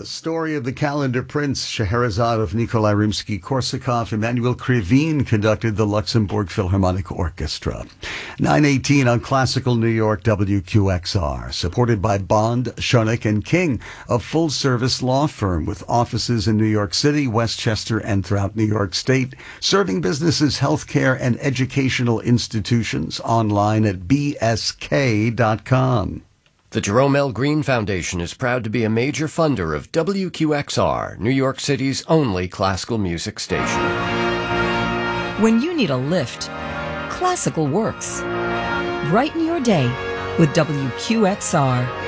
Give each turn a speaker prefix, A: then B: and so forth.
A: story of the calendar prince Scheherazade of Nikolai Rimsky-Korsakov. Emmanuel Krivine conducted the Luxembourg Philharmonic Orchestra. 9:18 on Classical New York WQXR, supported by Bond, Schoenig and King, a full-service law firm with offices in New York City, Westchester, and throughout New York State, serving businesses, healthcare, and educational institutions. Online at bsk.com.
B: The Jerome L. Green Foundation is proud to be a major funder of WQXR, New York City's only classical music station.
C: When you need a lift, classical works. Brighten your day with WQXR.